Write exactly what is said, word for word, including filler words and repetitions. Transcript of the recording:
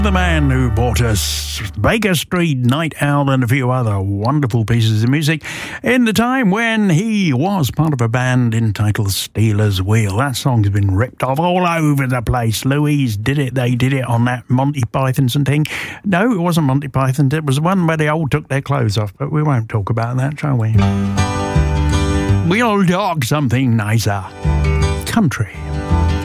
The man who brought us Baker Street, Night Owl and a few other wonderful pieces of music in the time when he was part of a band entitled Stealers Wheel. That song's been ripped off all over the place. Louise did it. They did it on that Monty Python's and thing. No, it wasn't Monty Python. It was the one where they all took their clothes off, but we won't talk about that, shall we? We'll talk something nicer. Country.